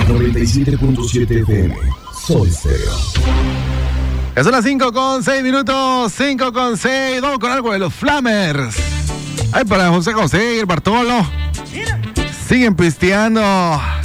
97.7 FM. Sol Stereo. Ya son las 5:06, 5:06. Vamos con algo de los Flamers. Ay, para José y el Bartolo. Siguen pisteando.